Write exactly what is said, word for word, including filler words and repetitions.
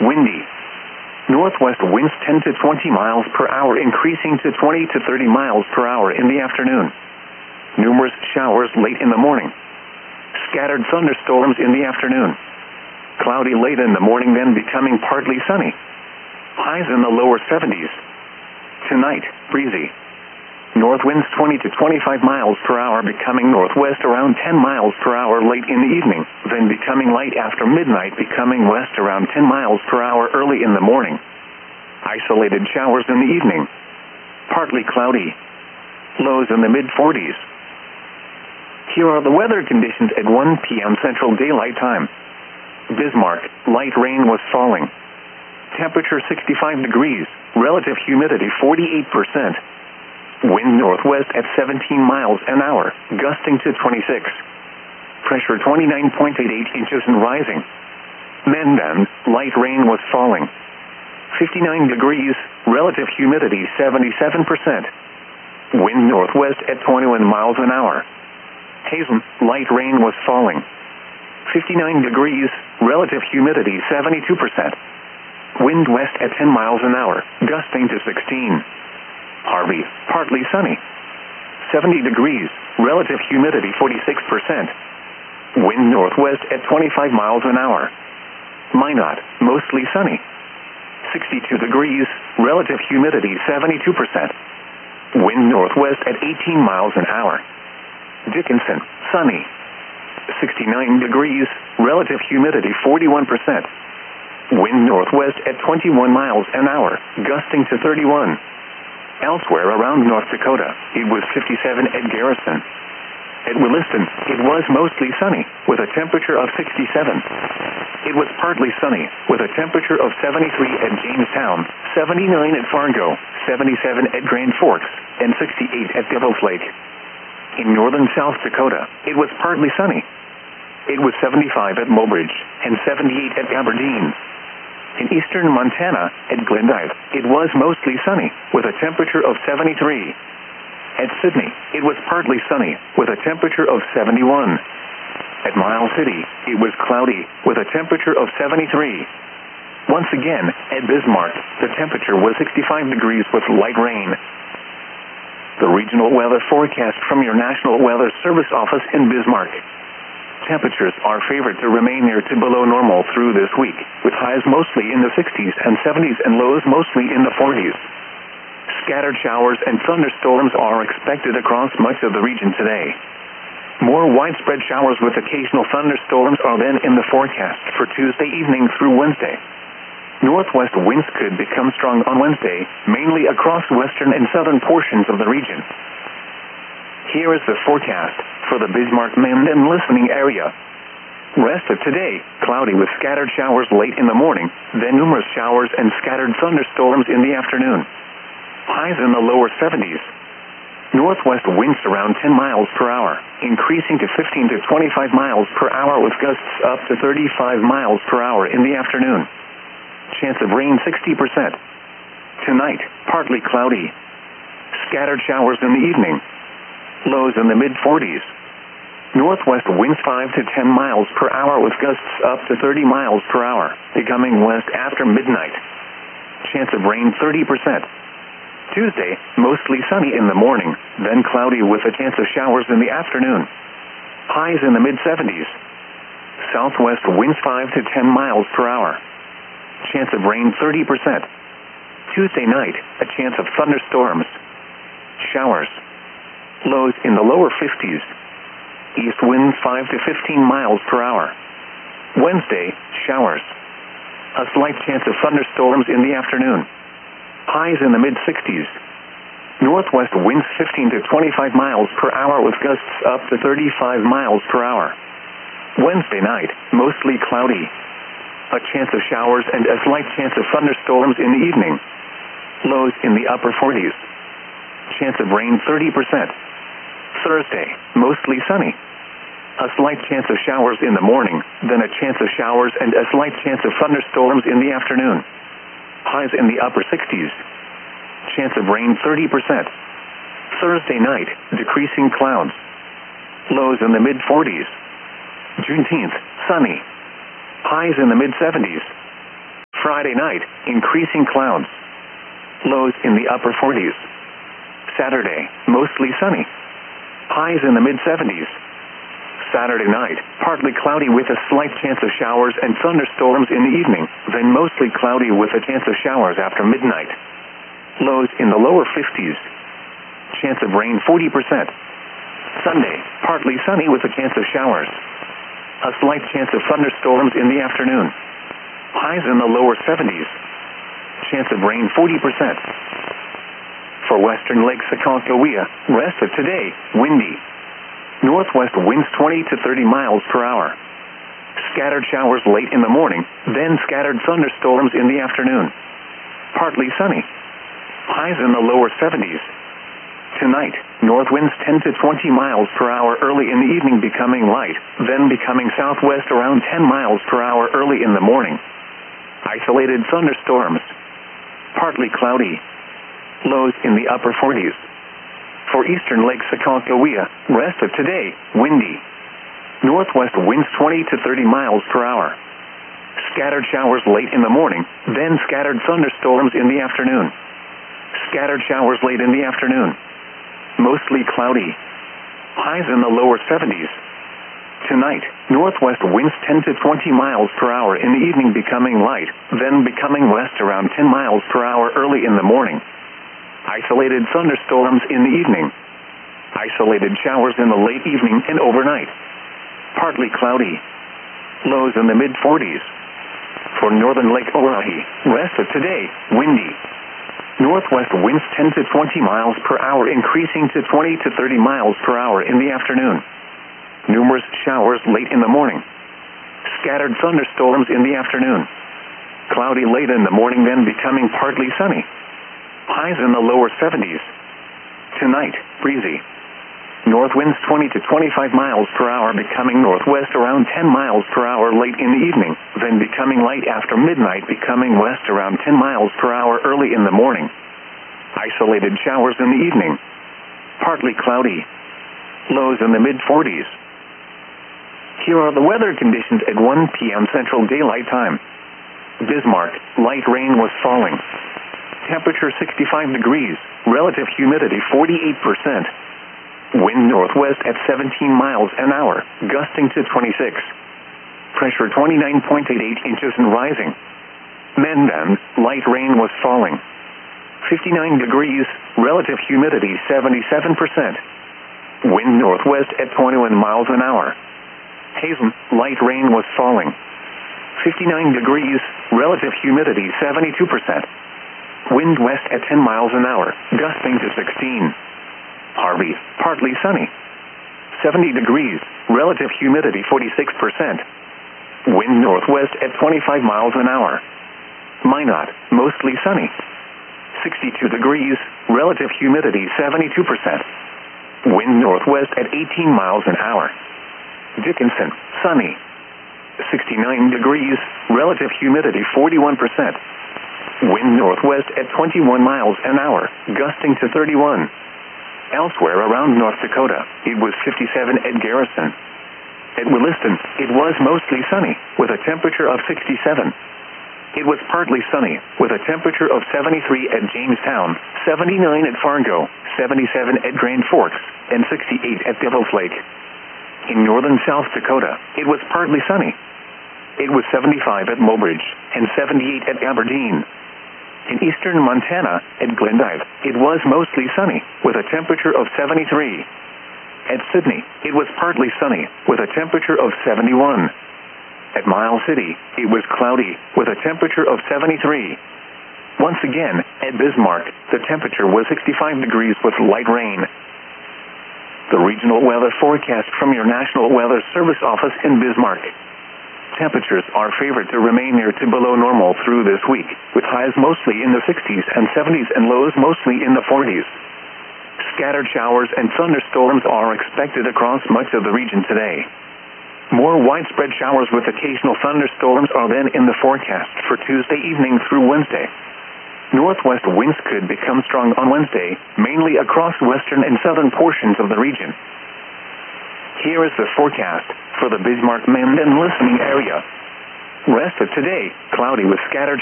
Windy. Northwest winds ten to twenty miles per hour, increasing to twenty to thirty miles per hour in the afternoon. Numerous showers late in the morning. Scattered thunderstorms in the afternoon. Cloudy late in the morning, then becoming partly sunny. Highs in the lower seventies. Tonight, breezy. North winds twenty to twenty-five miles per hour, becoming northwest around ten miles per hour late in the evening, then becoming light after midnight, becoming west around ten miles per hour early in the morning. Isolated showers in the evening. Partly cloudy. Lows in the mid forties. Here are the weather conditions at one p m Central Daylight Time. Bismarck, light rain was falling. Temperature sixty-five degrees, relative humidity forty-eight percent. Wind northwest at seventeen miles an hour, gusting to twenty-six. Pressure twenty-nine point eight eight inches and rising. Mendon, light rain was falling. fifty-nine degrees, relative humidity seventy-seven percent. Wind northwest at twenty-one miles an hour. Hazen, light rain was falling. fifty-nine degrees, relative humidity seventy-two percent. Wind west at ten miles an hour, gusting to sixteen. Harvey, partly sunny. seventy degrees, relative humidity forty-six percent. Wind northwest at twenty-five miles an hour. Minot, mostly sunny. sixty-two degrees, relative humidity seventy-two percent. Wind northwest at eighteen miles an hour. Dickinson, sunny. sixty-nine degrees, relative humidity forty-one percent. Wind northwest at twenty-one miles an hour, gusting to thirty-one. Elsewhere around North Dakota, it was fifty-seven at Garrison. At Williston, it was mostly sunny, with a temperature of sixty-seven. It was partly sunny, with a temperature of seventy-three at Jamestown, seventy-nine at Fargo, seventy-seven at Grand Forks, and sixty-eight at Devil's Lake. In northern South Dakota, it was partly sunny. It was seventy-five at Mobridge, and seventy-eight at Aberdeen. In eastern Montana, at Glendive, it was mostly sunny, with a temperature of seventy-three. At Sydney, it was partly sunny, with a temperature of seventy-one. At Miles City, it was cloudy, with a temperature of seventy-three. Once again, at Bismarck, the temperature was sixty-five degrees with light rain. The regional weather forecast from your National Weather Service office in Bismarck. Temperatures are favored to remain near to below normal through this week, with highs mostly in the sixties and seventies and lows mostly in the forties. Scattered showers and thunderstorms are expected across much of the region today. More widespread showers with occasional thunderstorms are then in the forecast for Tuesday evening through Wednesday. Northwest winds could become strong on Wednesday, mainly across western and southern portions of the region. Here is the forecast for the Bismarck-Mendon listening area. Rest of today, cloudy with scattered showers late in the morning, then numerous showers and scattered thunderstorms in the afternoon. Highs in the lower seventies. Northwest winds around ten miles per hour, increasing to fifteen to twenty-five miles per hour with gusts up to thirty-five miles per hour in the afternoon. Chance of rain sixty percent. Tonight, partly cloudy. Scattered showers in the evening. Lows in the mid forties. Northwest winds five to ten miles per hour with gusts up to thirty miles per hour, becoming west after midnight. Chance of rain thirty percent. Tuesday, mostly sunny in the morning, then cloudy with a chance of showers in the afternoon. Highs in the mid seventies. Southwest winds five to ten miles per hour. Chance of rain thirty percent. Tuesday night, a chance of thunderstorms. Showers. Lows in the lower fifties. East winds five to fifteen miles per hour. Wednesday, showers. A slight chance of thunderstorms in the afternoon. Highs in the mid sixties. Northwest winds fifteen to twenty-five miles per hour with gusts up to thirty-five miles per hour. Wednesday night, mostly cloudy. A chance of showers and a slight chance of thunderstorms in the evening. Lows in the upper forties. Chance of rain thirty percent. Thursday, mostly sunny. A slight chance of showers in the morning, then a chance of showers and a slight chance of thunderstorms in the afternoon. Highs in the upper sixties. Chance of rain thirty percent. Thursday night, decreasing clouds. Lows in the mid forties. Juneteenth, sunny. Highs in the mid seventies. Friday. Friday night, increasing clouds. Lows in the upper forties. Saturday, mostly sunny. Highs in the mid seventies. Saturday night, partly cloudy with a slight chance of showers and thunderstorms in the evening, then mostly cloudy with a chance of showers after midnight. Lows in the lower fifties. Chance of rain forty percent. Sunday, partly sunny with a chance of showers. A slight chance of thunderstorms in the afternoon. Highs in the lower seventies. Chance of rain forty percent. For western Lake Aconcagua, rest of today, windy. Northwest winds twenty to thirty miles per hour. Scattered showers late in the morning, then scattered thunderstorms in the afternoon. Partly sunny. Highs in the lower seventies. Tonight, north winds ten to twenty miles per hour early in the evening, becoming light, then becoming southwest around ten miles per hour early in the morning. Isolated thunderstorms. Partly cloudy. Lows in the upper forties. For eastern Lake Aconcagua, rest of today, windy. Northwest winds twenty to thirty miles per hour. Scattered showers late in the morning, then scattered thunderstorms in the afternoon. Scattered showers late in the afternoon. Mostly cloudy. Highs in the lower seventies. Tonight, northwest winds ten to twenty miles per hour in the evening, becoming light, then becoming west around ten miles per hour early in the morning. Isolated thunderstorms in the evening. Isolated showers in the late evening and overnight. Partly cloudy. Lows in the mid forties. For northern Lake Oahe, rest of today, windy. Northwest winds ten to twenty miles per hour, increasing to twenty to thirty miles per hour in the afternoon. Numerous showers late in the morning. Scattered thunderstorms in the afternoon. Cloudy late in the morning, then becoming partly sunny. Highs in the lower seventies. Tonight, breezy. North winds twenty to twenty-five miles per hour, becoming northwest around ten miles per hour late in the evening, then becoming light after midnight, becoming west around ten miles per hour early in the morning. Isolated showers in the evening. Partly cloudy. Lows in the mid forties. Here are the weather conditions at one p m Central Daylight Time. Bismarck, light rain was falling. Temperature sixty-five degrees, relative humidity forty-eight percent. Wind northwest at seventeen miles an hour, gusting to twenty-six. Pressure twenty-nine point eight eight inches and rising. Mandan, light rain was falling. fifty-nine degrees, relative humidity seventy-seven percent. Wind northwest at twenty-one miles an hour. Hazen, light rain was falling. fifty-nine degrees, relative humidity seventy-two percent. Wind west at ten miles an hour, gusting to sixteen. Harvey, partly sunny. seventy degrees, relative humidity forty-six percent. Wind northwest at twenty-five miles an hour. Minot, mostly sunny. sixty-two degrees, relative humidity seventy-two percent. Wind northwest at eighteen miles an hour. Dickinson, sunny. sixty-nine degrees, relative humidity forty-one percent. Wind northwest at twenty-one miles an hour, gusting to thirty-one. Elsewhere around North Dakota, it was fifty-seven at Garrison. At Williston, it was mostly sunny, with a temperature of sixty-seven. It was partly sunny, with a temperature of seventy-three at Jamestown, seventy-nine at Fargo, seventy-seven at Grand Forks, and sixty-eight at Devil's Lake. In northern South Dakota, it was partly sunny. It was seventy-five at Mobridge, and seventy-eight at Aberdeen. In eastern Montana, at Glendive, it was mostly sunny, with a temperature of seventy-three. At Sydney, it was partly sunny, with a temperature of seventy-one. At Miles City, it was cloudy, with a temperature of seventy-three. Once again, at Bismarck, the temperature was sixty-five degrees with light rain. The regional weather forecast from your National Weather Service office in Bismarck. Temperatures are favored to remain near to below normal through this week, with highs mostly in the sixties and seventies and lows mostly in the forties. Scattered showers and thunderstorms are expected across much of the region today. More widespread showers with occasional thunderstorms are then in the forecast for Tuesday evening through Wednesday. Northwest winds could become strong on Wednesday, mainly across western and southern portions of the region. Here is the forecast for the Bismarck-Mandan listening area. Rest of today, cloudy with scattered